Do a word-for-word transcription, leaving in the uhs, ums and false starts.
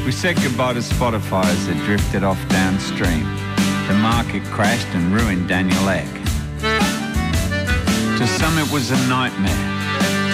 We said goodbye to Spotify as it drifted off downstream. The market crashed and ruined Daniel Ek. To some it was a nightmare.